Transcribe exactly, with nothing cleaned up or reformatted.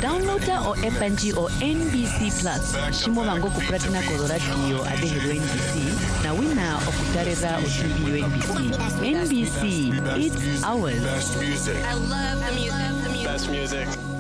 downloada o epanji o N B C Plus shimo vango kupratana kolo radio adehero N B C na wina okutareza osimbi N B C. N B C, it's ours. Best music. I love the music. The music. Best music.